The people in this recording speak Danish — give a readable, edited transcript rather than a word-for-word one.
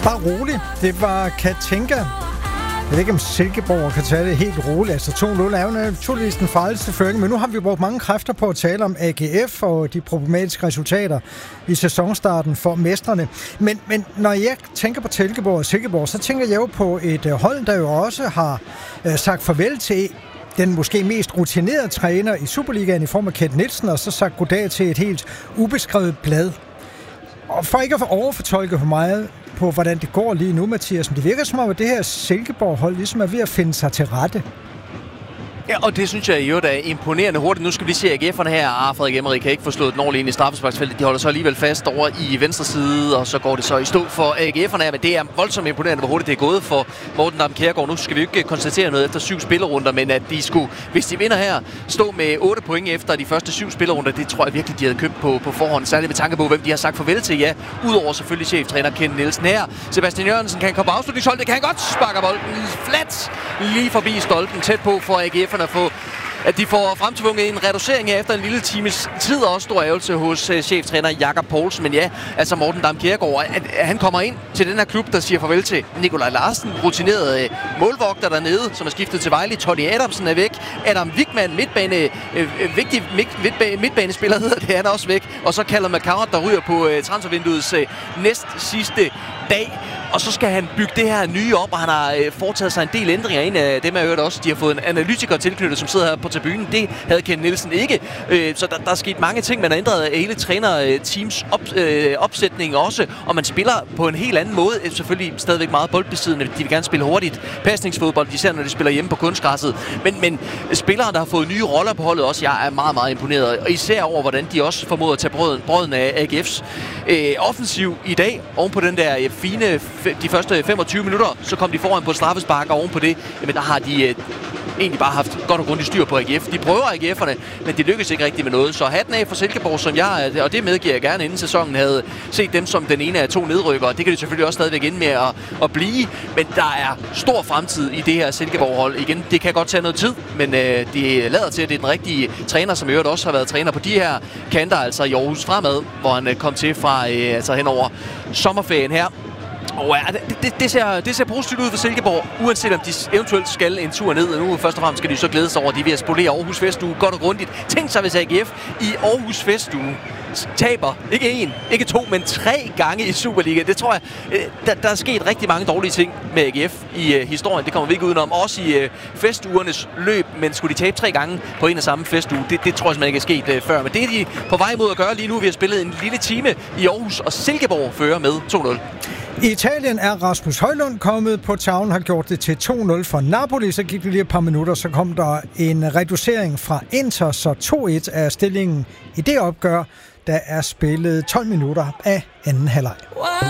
Bare roligt. Det var Katinka. Jeg ved ikke, om Silkeborg kan tage det helt roligt. Altså 2-0 er jo naturligvis den farligste føring, men nu har vi brugt mange kræfter på at tale om AGF og de problematiske resultater i sæsonstarten for mestrene. Men når jeg tænker på Silkeborg, så tænker jeg jo på et hold, der jo også har sagt farvel til den måske mest rutinerede træner i Superligaen i form af Kent Nielsen, og så sagt goddag til et helt ubeskrevet blad. Og for ikke at overfortolke for meget på, hvordan det går lige nu, Mathias, men det virker som om, at det her Silkeborg-hold ligesom er ved at finde sig til rette. Ja, og det synes jeg jo er imponerende hurtigt. Nu skal vi se AGF'erne her. Frederik Emmerik kan ikke få slået den ordentligt ind i straffesparksfeltet. De holder så alligevel fast over i venstre side, og så går det så i stå for AGF'erne. Men det er voldsomt imponerende, hvor hurtigt det er gået for Morten Dam Kjærgaard. Nu skal vi jo ikke konstatere noget efter 7 spillerunder, men at de skulle, hvis de vinder her, stå med 8 point efter de første 7 spillerunder, det tror jeg virkelig, de havde købt på forhånd. Særligt med tanke på, hvem de har sagt farvel til. Ja, udover selvfølgelig cheftræner Kent Nielsen her. Sebastian Jørgensen kan komme på afslutningshold. Det kan han godt. Sparker bolden flat lige forbi stolpen, tæt på for AGF'erne at få at de får fremtvunget en reducering her efter en lille times tid, og også stor ærgelse hos cheftræner Jakob Poulsen. Men ja, altså Morten Dam Kjærgaard, at han kommer ind til den her klub, der siger farvel til Nikolaj Larsen, rutineret målvogter dernede, som er skiftet til Vejle. Tony Adamsen er væk. Adam Wigman, vigtig midtbanespiller hedder det, han er også væk. Og så Callum McCart, der ryger på transfervinduets næst sidste dag. Og så skal han bygge det her nye op, og han har foretaget sig en del ændringer. En af dem er jo også, de har fået en analytiker tilknyttet, som sidder her på tribunen. Det havde Kent Nielsen ikke. Så der er sket mange ting. Man har ændret hele træner-teams opsætning også, og man spiller på en helt anden måde. Selvfølgelig stadigvæk meget boldbesiddende. De vil gerne spille hurtigt pasningsfodbold, især når de spiller hjemme på kunstgræsset. Men spillere, der har fået nye roller på holdet også, jeg er meget, meget imponeret. Og især over, hvordan de også formåede at tage brøden af AGF's offensiv i dag. Oven på den der fine de første 25 minutter, så kom de foran på straffespark, og oven på det, jamen der har de egentlig bare haft godt og grundigt styr på AGF. De prøver AGF'erne, men de lykkes ikke rigtig med noget. Så hatten af for Silkeborg, som jeg, og det medgiver jeg gerne, inden sæsonen havde set dem som den ene af 2 nedrykkere. Det kan de selvfølgelig også stadigvæk ende med at blive, men der er stor fremtid i det her Silkeborg-hold. Igen, det kan godt tage noget tid, men det lader til, at det er den rigtige træner, som i øvrigt også har været træner på de her kanter, altså i Aarhus Fremad, hvor han kom til fra altså hen over sommerferien her. Og det ser positivt ud for Silkeborg, uanset om de eventuelt skal en tur ned. Nu først og fremmest skal de så glæde sig over, at de er ved at spolere Aarhus Festuge godt og grundigt. Tænk sig, hvis AGF i Aarhus Festuge taber ikke 1, ikke 2, men 3 gange i Superliga. Det tror jeg, der er sket rigtig mange dårlige ting med AGF i historien. Det kommer vi ikke udenom. Også i festugernes løb, men skulle de tabe 3 gange på en og samme festuge, det tror jeg simpelthen ikke er sket før. Men det er de på vej mod at gøre lige nu. Vi har spillet en lille time i Aarhus, og Silkeborg fører med 2-0. I Italien er Rasmus Højlund kommet på tavlen, har gjort det til 2-0 for Napoli. Så gik det lige et par minutter, så kom der en reducering fra Inter, så 2-1 er stillingen i det opgør. Der er spillet 12 minutter af anden halvleg.